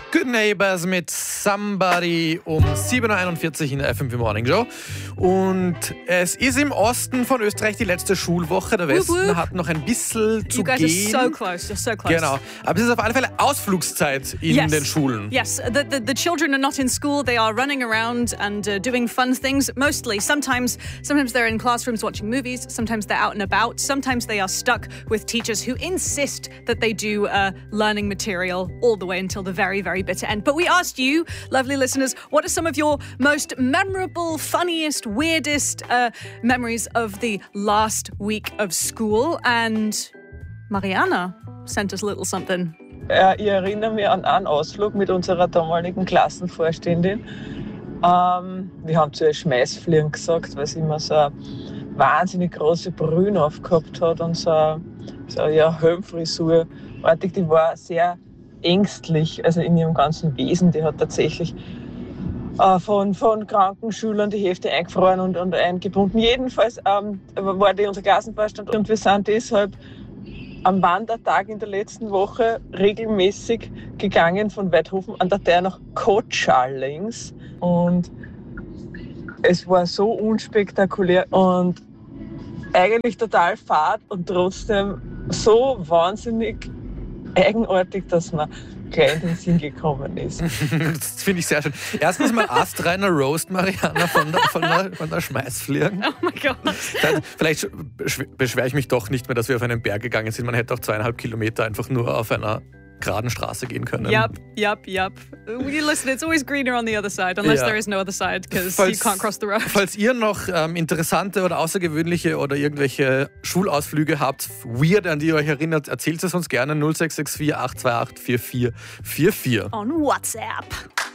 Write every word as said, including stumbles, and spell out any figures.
Good Neighbors mit Somebody um sieben Uhr einundvierzig in der F M vier Morning Show. Und es ist im Osten von Österreich die letzte Schulwoche. Der Westen Woop, woop. hat noch ein bisschen zu You guys gehen. are so close. You're so close. Genau. Aber es ist auf alle Fälle Ausflugszeit in Yes. den Schulen. Yes, the, the, the children are not in school. They are running around and uh, doing fun things, mostly. Sometimes, sometimes they're in classrooms watching movies. Sometimes they're out and about. Sometimes they are stuck with teachers who insist that they do uh, learning material all the way until the very, very bitter end. But we asked you, lovely listeners, what are some of your most memorable, funniest, weirdest uh, memories of the last week of school? And Mariana sent us a little something. Äh, ich erinnere mich an einen Ausflug mit unserer damaligen Klassenvorständin. Ähm, wir haben zuerst Schmeißfliegen gesagt, weil sie immer so eine wahnsinnig große Brühe aufgehabt hat und so eine, so eine ja, Helmfrisur. Artig, die war sehr ängstlich, also in ihrem ganzen Wesen. Die hat tatsächlich äh, von, von Krankenschülern die Hefte eingefroren und, und eingebunden. Jedenfalls ähm, war die unser Klassenvorstand und wir sind deshalb am Wandertag in der letzten Woche regelmäßig gegangen von Weidhofen an der Teil nach Kotschalings. Und es war so unspektakulär und eigentlich total fad und trotzdem so wahnsinnig eigenartig, dass man gleich in den Sinn gekommen ist. Das finde ich sehr schön. Erstens mal astreiner Roast, Mariana, von der, von der, von der Schmeißfliegen. Oh my God. Dann, vielleicht beschwere ich mich doch nicht mehr, dass wir auf einen Berg gegangen sind. Man hätte auch zweieinhalb Kilometer einfach nur auf einer geraden Straße gehen können. Yup, yup, yup. When you listen, it's always greener on the other side, unless Ja. there is no other side, because you Falls- can't cross the road. Falls ihr noch ähm, interessante oder außergewöhnliche oder irgendwelche Schulausflüge habt, weird, an die ihr euch erinnert, erzählt es uns gerne null sechs sechs vier acht zwei acht vier vier vier vier. On WhatsApp.